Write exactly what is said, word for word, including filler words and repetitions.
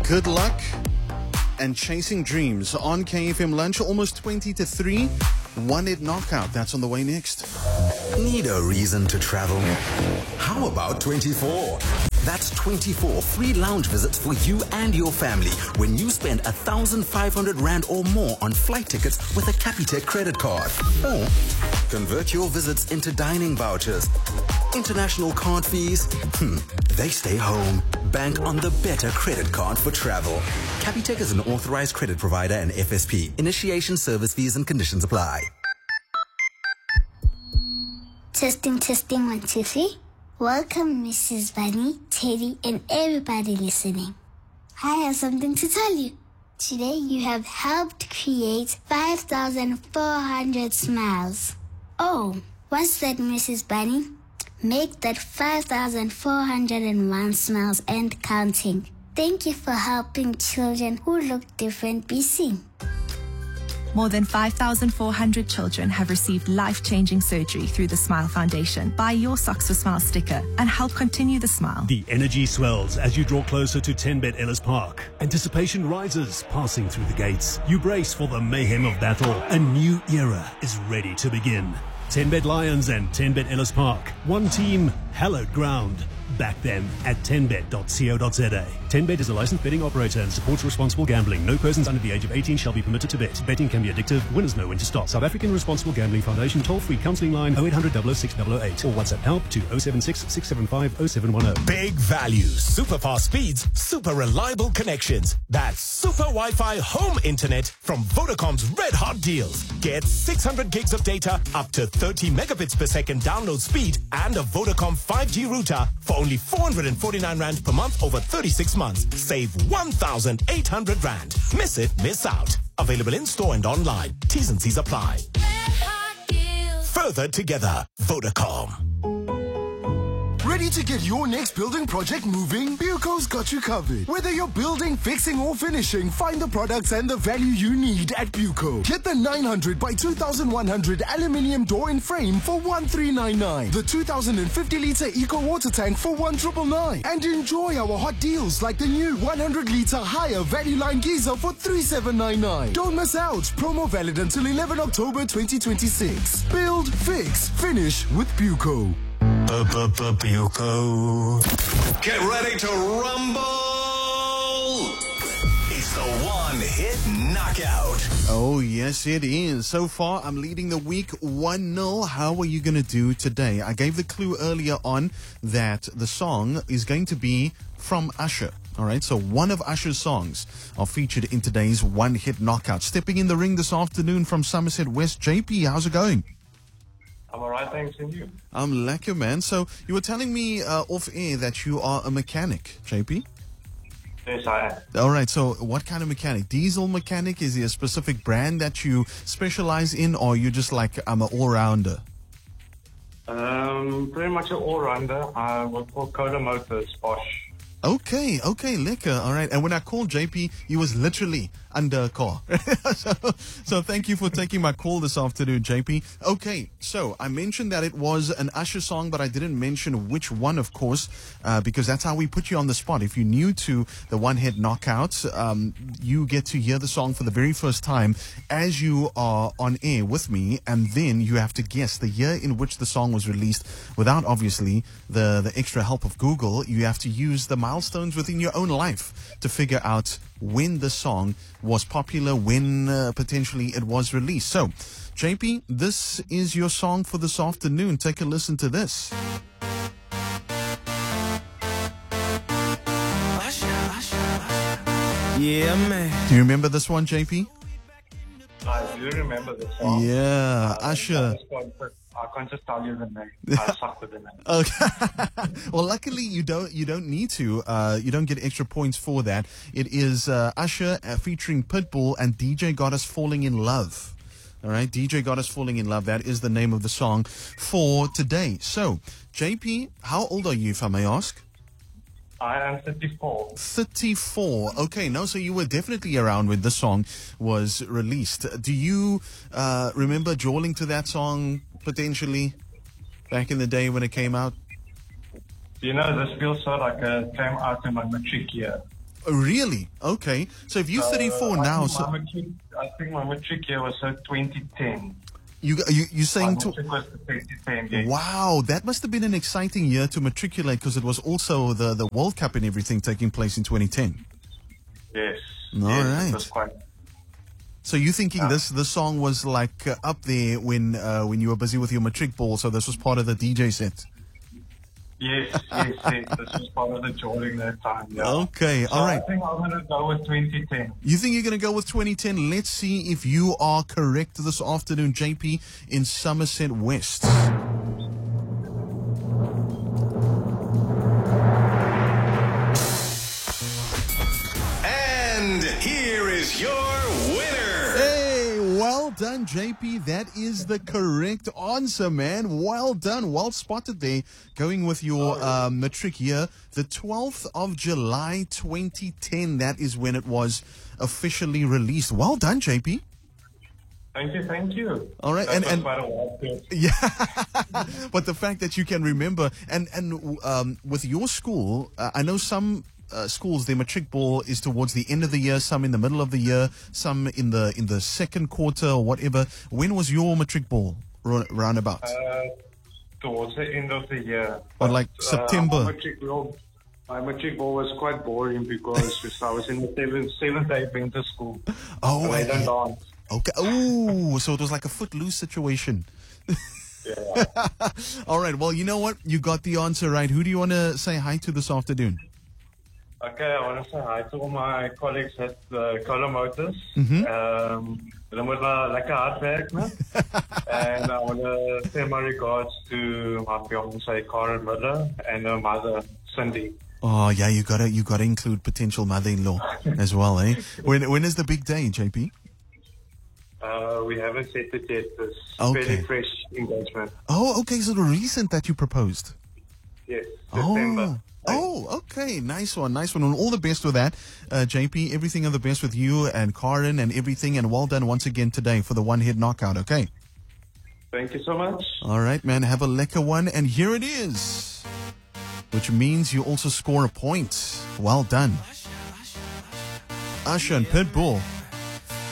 Good Luck and Chasing Dreams on K F M Lunch, almost twenty to three. One Hit Knockout, that's on the way next. Need a reason to travel? How about twenty-four? That's twenty-four free lounge visits for you and your family when you spend one thousand five hundred rand or more on flight tickets with a Capitec credit card. Or convert your visits into dining vouchers. International card fees? Hmm, they stay home. Bank on the better credit card for travel. Capitec is an authorized credit provider and F S P. Initiation, service fees and conditions apply. Testing, testing, one, two, three. Welcome, Missus Bunny, Teddy, and everybody listening. I have something to tell you. Today, you have helped create five thousand four hundred smiles. Oh, what's that, Missus Bunny? Make that five thousand four hundred one smiles and counting. Thank you for helping children who look different be seen. More than five thousand four hundred children have received life-changing surgery through the Smile Foundation. Buy your Socks for Smile sticker and help continue the smile. The energy swells as you draw closer to ten Bet Ellis Park. Anticipation rises, passing through the gates. You brace for the mayhem of battle. A new era is ready to begin. ten Bet Lions and ten Bet Ellis Park. One team, hallowed ground. Back them at ten bet dot co dot za. ten Bet is a licensed betting operator and supports responsible gambling. No persons under the age of eighteen shall be permitted to bet. Betting can be addictive. Winners know when to stop. South African Responsible Gambling Foundation toll-free counselling line oh eight hundred, double oh six, double oh eight or WhatsApp help to oh seven six, six seven five, oh seven one oh. Big values, super fast speeds, super reliable connections. That's super Wi-Fi home internet from Vodacom's Red Hot Deals. Get six hundred gigs of data, up to thirty megabits per second download speed, and a Vodacom five G router for only four hundred forty-nine rand per month over thirty-six months. Save one thousand eight hundred rand. Miss it, miss out. Available in store and online. T's and C's apply. Further together, Vodacom. Ready to get your next building project moving? Buco's got you covered. Whether you're building, fixing or finishing, find the products and the value you need at Buco. Get the nine hundred by two thousand one hundred aluminium door and frame for one three nine nine. The two thousand fifty litre eco water tank for one nine nine nine. And enjoy our hot deals like the new one hundred litre higher value line geyser for three seven nine nine. Don't miss out. Promo valid until eleventh October twenty twenty-six. Build, fix, finish with Buco. Buco. Get ready to rumble. It's the One Hit Knockout. Oh, yes, it is. So far, I'm leading the week one nil. How are you going to do today? I gave the clue earlier on that the song is going to be from Usher. All right, so one of Usher's songs are featured in today's One Hit Knockout. Stepping in the ring this afternoon from Somerset West, J P, how's it going? I'm all right, thanks, and you? I'm lekker, man. So you were telling me uh, off air that you are a mechanic, J P? Yes, I am. All right, so what kind of mechanic? Diesel mechanic? Is there a specific brand that you specialize in, or are you just like, I'm an all-rounder? Um, pretty much an all-rounder. I work for Coda Motors, Bosch. Okay, okay, lekker. All right. And when I called J P, he was literally under a car. so, so thank you for taking my call this afternoon, J P. Okay, so I mentioned that it was an Usher song, but I didn't mention which one, of course, uh, because that's how we put you on the spot. If you're new to the One Hit Knockout, um, you get to hear the song for the very first time as you are on air with me, and then you have to guess the year in which the song was released without, obviously, the, the extra help of Google. You have to use the milestones within your own life to figure out when the song was popular, when uh, potentially it was released. So, J P, this is your song for this afternoon. Take a listen to this. Yeah, man. Do you remember this one, J P? I do remember this song. Yeah, Usher. I can't just tell you the name. I suck with the name. Okay. Well, luckily you don't you don't need to. Uh, you don't get extra points for that. It is uh, Usher uh, featuring Pitbull and D J Got Us Falling in Love. All right, D J Got Us Falling in Love. That is the name of the song for today. So, J P, how old are you, if I may ask? I am thirty-four. thirty-four. Okay, no, so you were definitely around when this song was released. Do you uh, remember jawling to that song potentially back in the day when it came out? You know, this feels so like it came out in my matric year. Really? Okay. So if you're thirty-four Uh, I now, think so my matric, I think my matric year was uh, twenty ten. you you you My saying to, matric was twenty ten, yes. wow, that must have been an exciting year to matriculate because it was also the the World Cup and everything taking place in twenty ten. Yes. All yes, right. It was quite. So you thinking this the song was like uh, up there when uh, when you were busy with your matric ball? So this was part of the D J set. Yes, yes, yes. This was part of the during that time. Yeah. Okay, So all right. I think I'm gonna go with twenty ten. You think you're going to go with twenty ten? Let's see if you are correct this afternoon, J P, in Somerset West. And here is your winner. Hey, well done, J P. That is the correct answer, man. Well done. Well spotted there. Going with your uh, matric year, the twelfth of July, twenty ten. That is when it was officially released. Well done, J P. Thank you, thank you. All right, That and- was and- quite a while ago. Yeah, but the fact that you can remember, and and um, with your school, uh, I know some uh, schools their matric ball is towards the end of the year, some in the middle of the year, some in the in the second quarter or whatever. When was your matric ball ro- roundabout? Uh, towards the end of the year. Or like Uh, September? my matric ball, my matric ball was quite boring because I was in the seventh, seventh day winter school. Oh, and I I- don't dance. Okay. Oh, so it was like a footloose situation. Yeah. All right. Well, you know what? You got the answer right. Who do you want to say hi to this afternoon? Okay, I want to say hi to all my colleagues at uh, Cola Motors. Mm-hmm. Um, hulle moet maar lekker hard werk, né? And I want to send my regards to my fiancée Karen Miller and her mother Cindy. Oh, yeah. You gotta you gotta include potential mother-in-law as well, eh? When when is the big day, J P? Uh, we haven't set it yet. It's Okay. very fresh engagement. Oh, okay. So the recent that you proposed. Yes, September. Oh, oh, okay. Nice one, nice one. And all the best with that, uh, J P. Everything of the best with you and Karen and everything. And well done once again today for the one-hit knockout, okay? Thank you so much. All right, man. Have a lekker one. And here it is, which means you also score a point. Well done. Usher and Pitbull.